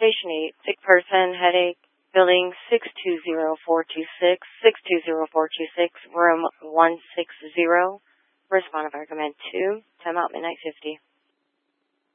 Patient 8, sick person, headache, building 620426, 620426, room 160. Respond if I recommend 2, time out midnight 50.